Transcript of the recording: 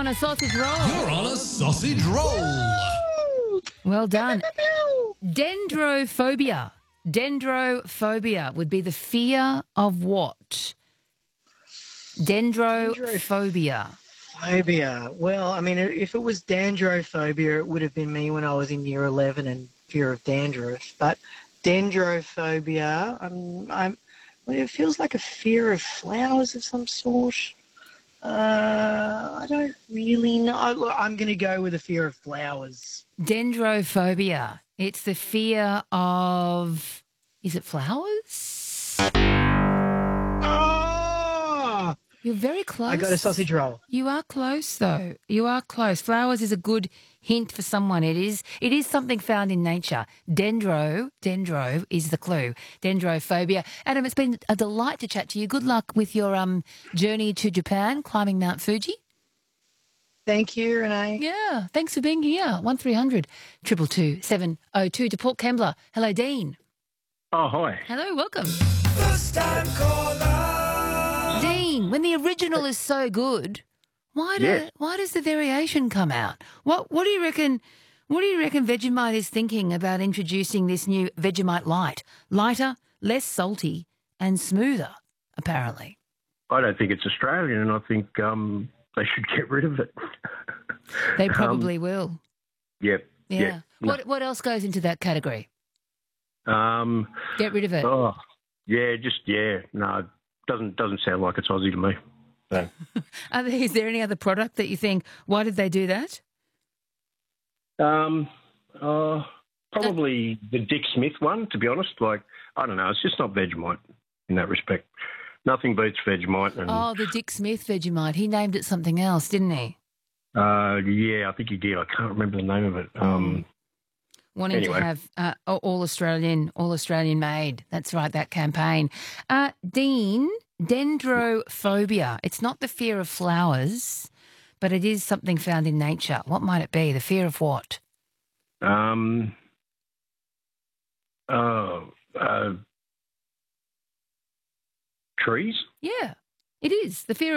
on a sausage roll. You're on a sausage roll. Well done. Dendrophobia. Dendrophobia would be the fear of what? Dendrophobia. Phobia. Well, I mean, if it was dandrophobia, it would have been me when I was in year 11 and fear of dandruff. But dendrophobia, well, it feels like a fear of flowers of some sort. I don't really know. Look, I'm going to go with a fear of flowers. Dendrophobia. It's the fear of, is it flowers? Oh! You're very close. I got a sausage roll. You are close, though. You are close. Flowers is a good hint for someone. It is something found in nature. Dendro is the clue. Dendrophobia. Adam, it's been a delight to chat to you. Good luck with your journey to Japan, climbing Mount Fuji. Thank you, Renee. Yeah, thanks for being here. 1300 222 702 to Port Kembla. Hello, Dean. Oh, hi. Hello, welcome. First time caller. Dean, when the original is so good, why does the variation come out? What do you reckon? What do you reckon Vegemite is thinking about introducing this new Vegemite Light? Lighter, less salty, and smoother, apparently. I don't think it's Australian, and I think they should get rid of it. They probably will. Yep. Yeah. No. What else goes into that category? Get rid of it. Oh, yeah, no, it doesn't sound like it's Aussie to me. No. Is there any other product that you think, why did they do that? Probably the Dick Smith one, to be honest. Like, I don't know, it's just not Vegemite in that respect. Nothing beats Vegemite. And, Oh, the Dick Smith Vegemite. He named it something else, didn't he? yeah, I think he did. I can't remember the name of it. Wanting Anyway. to have all Australian made. That's right, that campaign. Dean, dendrophobia. It's not the fear of flowers, but it is something found in nature. What might it be? The fear of what? Trees? Yeah, it is. The fear